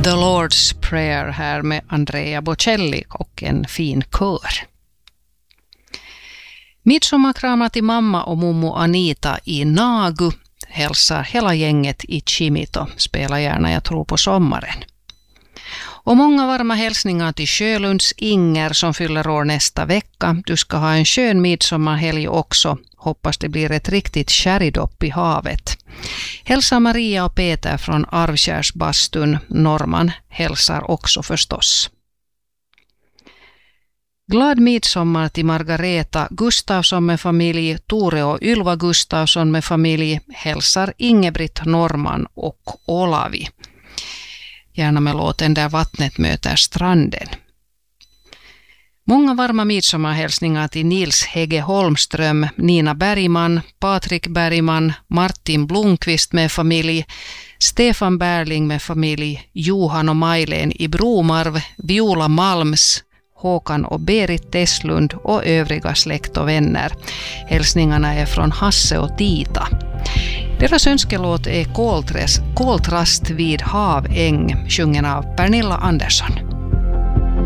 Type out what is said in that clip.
The Lord's Prayer här med Andrea Bocelli och en fin kör. Midsommarkramar till mamma och mommo Anita i Nagu. Hälsar hela gänget i Chimito. Spela gärna Jag tror på sommaren. Och många varma hälsningar till Sjölunds Inger som fyller år nästa vecka. Du ska ha en skön midsommarhelg också. Hoppas det blir ett riktigt kärridopp i havet. Hälsa Maria och Peter från Arvkärsbastun. Norman hälsar också förstås. Glad midsommar till Margareta Gustafsson med familj, Tore och Ylva Gustafsson med familj, hälsar Ingebritt Norman och Olavi. Gärna med låten Där vattnet möter stranden. Många varma midsommarhälsningar till Nils Hege Holmström, Nina Bergman, Patrik Bergman, Martin Blomqvist med familj, Stefan Berling med familj, Johan och Majlen i Bromarv, Viola Malms, Håkan och Berit Tesslund och övriga släkt och vänner. Hälsningarna är från Hasse och Tita. Deras önskelåt är Koltrast vid haväng, sjungen av Pernilla Andersson.